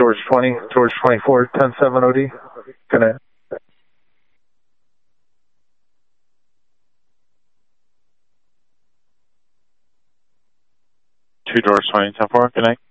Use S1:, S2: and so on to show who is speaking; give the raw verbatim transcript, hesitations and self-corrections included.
S1: George twenty, George twenty-four, ten seven O D. Good night.
S2: two George twenty, ten four, good night.